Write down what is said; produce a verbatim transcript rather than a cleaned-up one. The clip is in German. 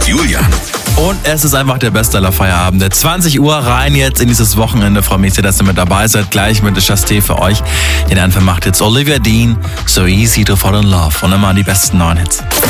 Julian. Und es ist einfach der beste aller Feierabend. zwanzig Uhr rein jetzt in dieses Wochenende. Freue mich sehr, dass ihr mit dabei seid. Gleich mit der Chasté für euch. Den Anfang macht jetzt Olivia Dean. So easy to fall in love. Und immer die besten neuen Hits.